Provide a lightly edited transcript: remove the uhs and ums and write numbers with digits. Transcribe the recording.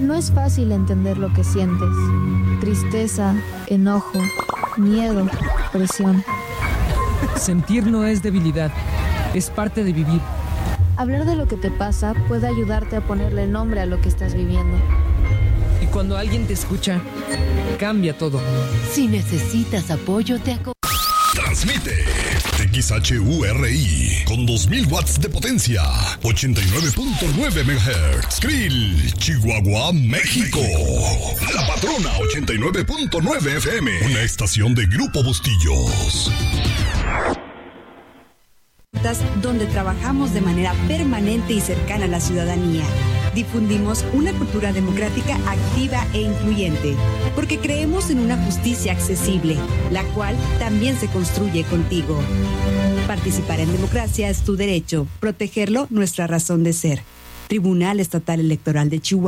No es fácil entender lo que sientes. Tristeza, enojo, miedo, presión. Sentir no es debilidad, es parte de vivir. Hablar de lo que te pasa puede ayudarte a ponerle nombre a lo que estás viviendo. Y cuando alguien te escucha, cambia todo. Si necesitas apoyo, Transmite XHURI con 2000 watts de potencia, 89.9 MHz. Krill, Chihuahua, México. La Patrona 89.9 FM, una estación de Grupo Bustillos. Donde trabajamos de manera permanente y cercana a la ciudadanía. Difundimos una cultura democrática activa e incluyente, porque creemos en una justicia accesible, la cual también se construye contigo. Participar en democracia es tu derecho, protegerlo nuestra razón de ser. Tribunal Estatal Electoral de Chihuahua.